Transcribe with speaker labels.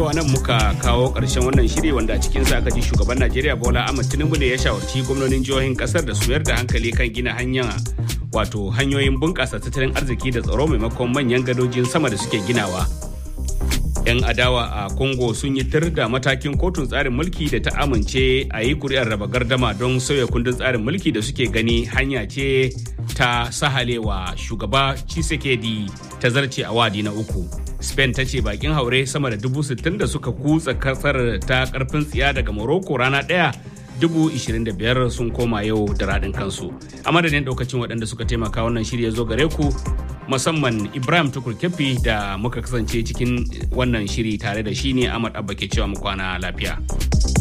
Speaker 1: To anan muka kawo ƙarshen wannan shiri wanda a cikin sa aka ji shugaban Najeriya Bola Ahmed Tinubu ne ya shawarci gwamnonin jihohin kasar da su yarda hankali kan gina hanyoyin bunƙasa tattalin arziki da tsaro maimakon manyan gadojin sama da suke ginawa. 'Yan adawa a Congo sun yi tir da matakin kotun tsarin mulki da ta amince a yi kuri'ar raba gardama don sauya kundin tsarin mulki da suke gani hanya ce ta sahalewa shugaba Tshisekedi ta zarce a wadi na uku. Spain ta ce bakin haure sama da 60,000 da suka kutsa kasar ta karfin tsiya daga Morocco rana ɗaya 25,000 sun koma yau da raɗin kansu. A madadin ɗaukacin waɗanda suka taimaka wannan shirya zo gare ku musamman Ibrahim Tukur Kefi da muka kasance cikin wannan shiri tare da shi ne Ahmad Abba ke cewa mu kwana lafiya.